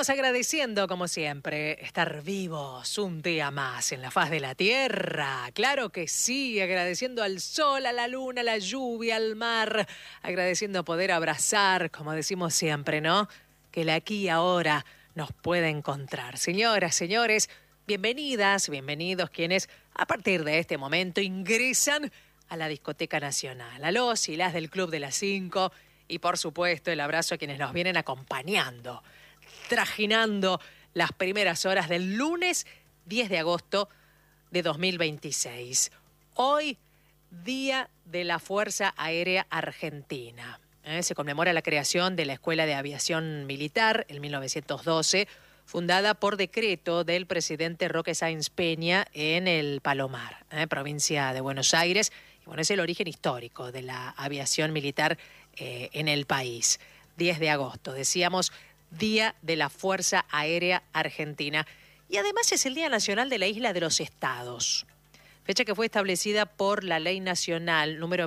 Estamos agradeciendo, como siempre, estar vivos un día más en la faz de la tierra. Claro que sí, agradeciendo al sol, a la luna, a la lluvia, al mar, agradeciendo poder abrazar, como decimos siempre, ¿no? Que el aquí y ahora nos puede encontrar. Señoras, señores, bienvenidas, bienvenidos quienes a partir de este momento ingresan a la Discoteca Nacional, a los y las del Club de las 5 y por supuesto el abrazo a quienes nos vienen acompañando, trajinando las primeras horas del lunes 10 de agosto de 2026. Hoy, Día de la Fuerza Aérea Argentina. Se conmemora la creación de la Escuela de Aviación Militar en 1912, fundada por decreto del presidente Roque Sáenz Peña en el Palomar, provincia de Buenos Aires. Y bueno, es el origen histórico de la aviación militar en el país. 10 de agosto, decíamos, Día de la Fuerza Aérea Argentina. Y además es el Día Nacional de la Isla de los Estados, fecha que fue establecida por la Ley Nacional número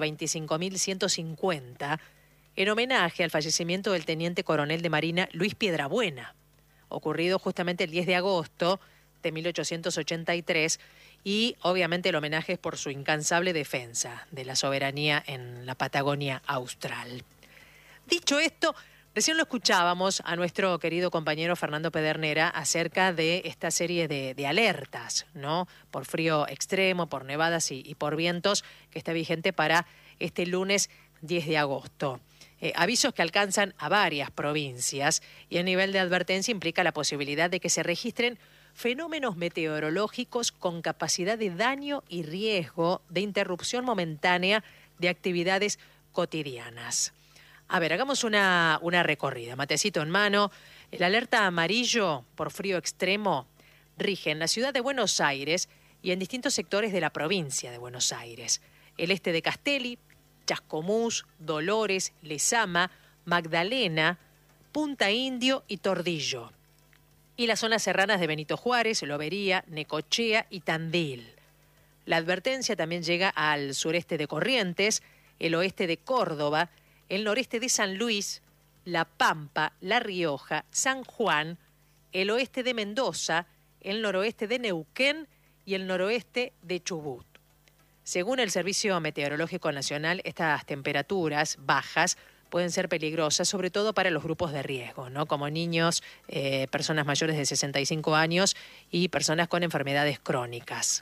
25.150 en homenaje al fallecimiento del teniente coronel de Marina Luis Piedrabuena, ocurrido justamente el 10 de agosto de 1883, y obviamente el homenaje es por su incansable defensa de la soberanía en la Patagonia Austral. Dicho esto, recién lo escuchábamos a nuestro querido compañero Fernando Pedernera acerca de esta serie de alertas, ¿no? Por frío extremo, por nevadas y por vientos, que está vigente para este lunes 10 de agosto. Avisos que alcanzan a varias provincias y el nivel de advertencia implica la posibilidad de que se registren fenómenos meteorológicos con capacidad de daño y riesgo de interrupción momentánea de actividades cotidianas. A ver, hagamos una recorrida. Matecito en mano. El alerta amarillo por frío extremo rige en la ciudad de Buenos Aires y en distintos sectores de la provincia de Buenos Aires. El este de Castelli, Chascomús, Dolores, Lezama, Magdalena, Punta Indio y Tordillo. Y las zonas serranas de Benito Juárez, Lobería, Necochea y Tandil. La advertencia también llega al sureste de Corrientes, el oeste de Córdoba, el noreste de San Luis, La Pampa, La Rioja, San Juan, el oeste de Mendoza, el noroeste de Neuquén y el noroeste de Chubut. Según el Servicio Meteorológico Nacional, estas temperaturas bajas pueden ser peligrosas, sobre todo para los grupos de riesgo, ¿no? Como niños, personas mayores de 65 años y personas con enfermedades crónicas.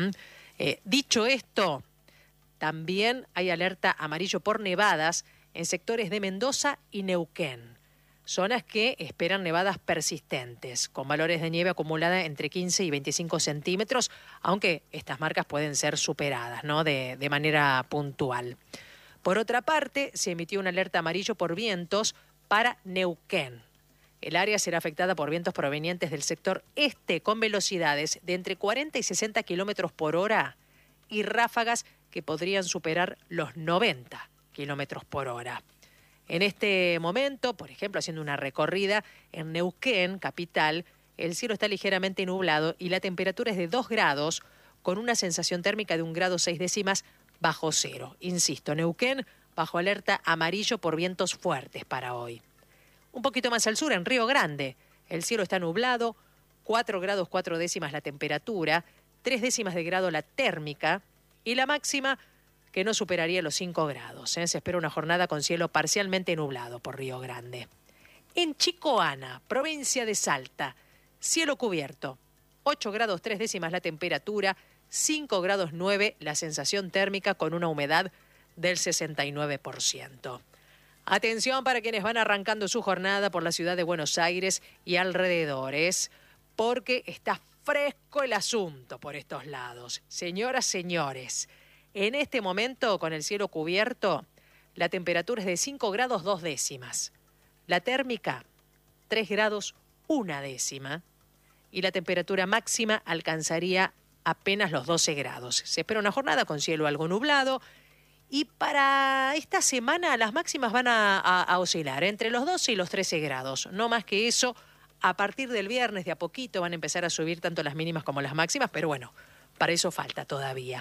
Dicho esto, también hay alerta amarillo por nevadas en sectores de Mendoza y Neuquén, zonas que esperan nevadas persistentes, con valores de nieve acumulada entre 15 y 25 centímetros, aunque estas marcas pueden ser superadas, ¿no? de manera puntual. Por otra parte, se emitió una alerta amarillo por vientos para Neuquén. El área será afectada por vientos provenientes del sector este con velocidades de entre 40 y 60 kilómetros por hora y ráfagas que podrían superar los 90 kilómetros por hora. En este momento, por ejemplo, haciendo una recorrida en Neuquén, capital, el cielo está ligeramente nublado y la temperatura es de 2 grados, con una sensación térmica de 1 grado 6 décimas bajo cero. Insisto, Neuquén bajo alerta amarillo por vientos fuertes para hoy. Un poquito más al sur, en Río Grande, el cielo está nublado, 4 grados 4 décimas la temperatura, 3 décimas de grado la térmica y la máxima que no superaría los 5 grados. Se espera una jornada con cielo parcialmente nublado por Río Grande. En Chicoana, provincia de Salta, cielo cubierto, 8 grados 3 décimas la temperatura, 5 grados 9 la sensación térmica con una humedad del 69%. Atención para quienes van arrancando su jornada por la ciudad de Buenos Aires y alrededores, porque está fresco el asunto por estos lados. Señoras, señores, en este momento, con el cielo cubierto, la temperatura es de 5 grados 2 décimas. La térmica, 3 grados 1 décima. Y la temperatura máxima alcanzaría apenas los 12 grados. Se espera una jornada con cielo algo nublado. Y para esta semana las máximas van a oscilar entre los 12 y los 13 grados. No más que eso. A partir del viernes, de a poquito, van a empezar a subir tanto las mínimas como las máximas. Pero bueno, para eso falta todavía.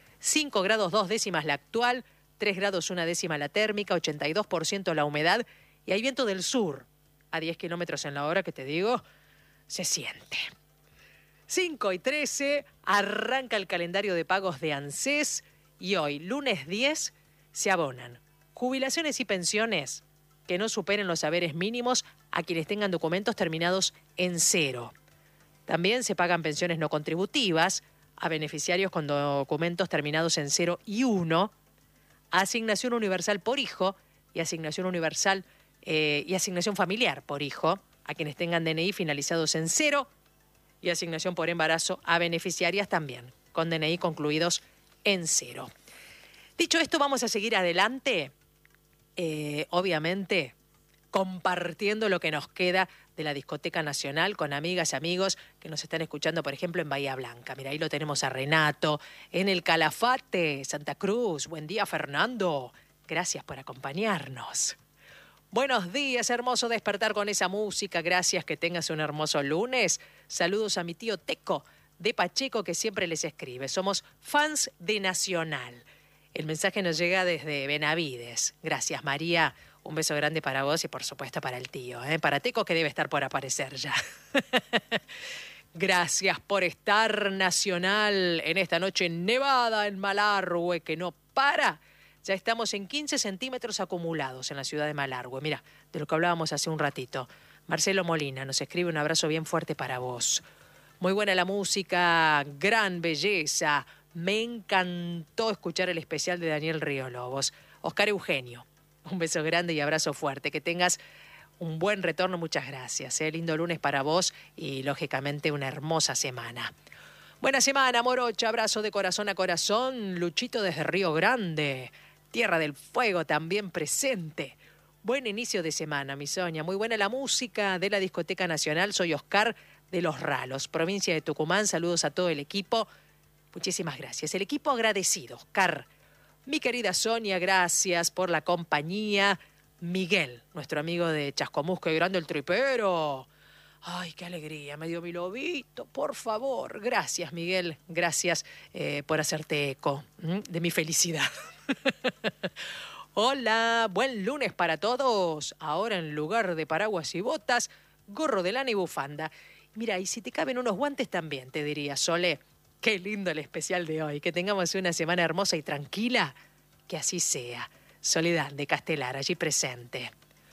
5 grados 2 décimas la actual, 3 grados 1 décima la térmica, 82% la humedad y hay viento del sur a 10 kilómetros en la hora, que te digo, se siente. 5:13, arranca el calendario de pagos de ANSES y hoy, lunes 10, se abonan jubilaciones y pensiones que no superen los haberes mínimos a quienes tengan documentos terminados en 0. También se pagan pensiones no contributivas a beneficiarios con documentos terminados en 0 y 1, asignación universal por hijo y asignación universal y asignación familiar por hijo a quienes tengan DNI finalizados en 0 y asignación por embarazo a beneficiarias también con DNI concluidos en 0. Dicho esto, vamos a seguir adelante, obviamente compartiendo lo que nos queda de la Discoteca Nacional con amigas y amigos que nos están escuchando, por ejemplo, en Bahía Blanca. Mira, ahí lo tenemos a Renato, en el Calafate, Santa Cruz. Buen día, Fernando. Gracias por acompañarnos. Buenos días, hermoso despertar con esa música. Gracias, que tengas un hermoso lunes. Saludos a mi tío Teco de Pacheco, que siempre les escribe. Somos fans de Nacional. El mensaje nos llega desde Benavides. Gracias, María. Un beso grande para vos y, por supuesto, para el tío. Para Teco, que debe estar por aparecer ya. Gracias por estar, Nacional, en esta noche nevada en Malargüe, que no para. Ya estamos en 15 centímetros acumulados en la ciudad de Malargüe. Mira, de lo que hablábamos hace un ratito. Marcelo Molina nos escribe: un abrazo bien fuerte para vos. Muy buena la música, gran belleza. Me encantó escuchar el especial de Daniel Río Lobos. Oscar Eugenio, un beso grande y abrazo fuerte. Que tengas un buen retorno. Muchas gracias. Lindo lunes para vos y, lógicamente, una hermosa semana. Buena semana, Morocha. Abrazo de corazón a corazón. Luchito desde Río Grande. Tierra del Fuego también presente. Buen inicio de semana, mi Sonia. Muy buena la música de la Discoteca Nacional. Soy Oscar de Los Ralos, provincia de Tucumán. Saludos a todo el equipo. Muchísimas gracias. El equipo agradecido, Oscar. Mi querida Sonia, gracias por la compañía. Miguel, nuestro amigo de Chascomús, que grande el tripero. Ay, qué alegría, me dio mi lobito, por favor. Gracias, Miguel, gracias por hacerte eco de mi felicidad. Hola, buen lunes para todos. Ahora, en lugar de paraguas y botas, gorro de lana y bufanda. Mira, y si te caben unos guantes también, te diría, Sole. Qué lindo el especial de hoy. Que tengamos una semana hermosa y tranquila. Que así sea. Soledad de Castelar, allí presente.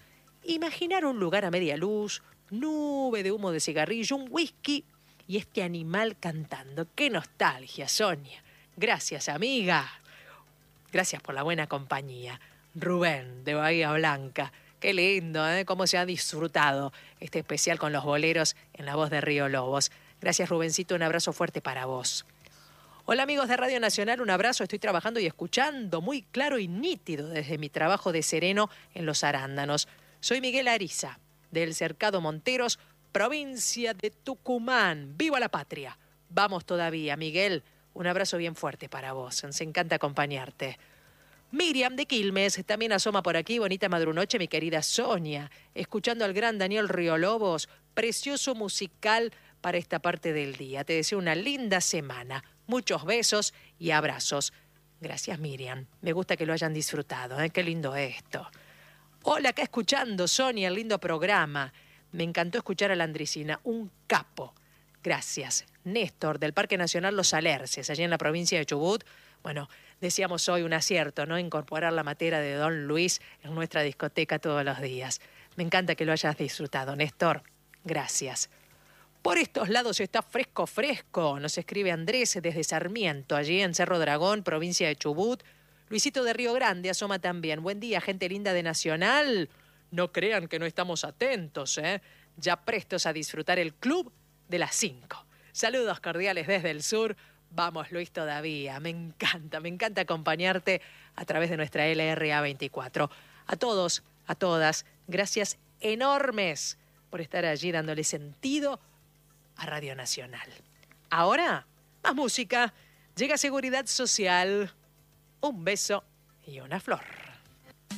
Imaginar un lugar a media luz, nube de humo de cigarrillo, un whisky y este animal cantando. ¡Qué nostalgia, Sonia! Gracias, amiga. Gracias por la buena compañía. Rubén, de Bahía Blanca. Qué lindo, ¿eh? Cómo se ha disfrutado este especial con los boleros en la voz de Río Lobos. Gracias, Rubencito, un abrazo fuerte para vos. Hola, amigos de Radio Nacional, un abrazo. Estoy trabajando y escuchando muy claro y nítido desde mi trabajo de sereno en Los Arándanos. Soy Miguel Ariza, del Cercado Monteros, provincia de Tucumán. ¡Viva la patria! Vamos todavía, Miguel. Un abrazo bien fuerte para vos. Nos encanta acompañarte. Miriam de Quilmes también asoma por aquí. Bonita madrunoche, mi querida Sonia. Escuchando al gran Daniel Río Lobos. Precioso musical para esta parte del día. Te deseo una linda semana. Muchos besos y abrazos. Gracias, Miriam. Me gusta que lo hayan disfrutado. Qué lindo esto. Hola, acá escuchando, Sonia, el lindo programa. Me encantó escuchar a la Andricina. Un capo. Gracias. Néstor, del Parque Nacional Los Alerces, allí en la provincia de Chubut. Bueno, decíamos hoy un acierto, ¿no? Incorporar la materia de Don Luis en nuestra discoteca todos los días. Me encanta que lo hayas disfrutado, Néstor. Gracias. Por estos lados está fresco, fresco. Nos escribe Andrés desde Sarmiento, allí en Cerro Dragón, provincia de Chubut. Luisito de Río Grande asoma también. Buen día, gente linda de Nacional. No crean que no estamos atentos, ¿eh? Ya prestos a disfrutar el club de las 5. Saludos cordiales desde el sur. Vamos, Luis, todavía. Me encanta acompañarte a través de nuestra LRA 24. A todos, a todas, gracias enormes por estar allí dándole sentido a Radio Nacional. Ahora, más música. Llega Seguridad Social. Un beso y una flor.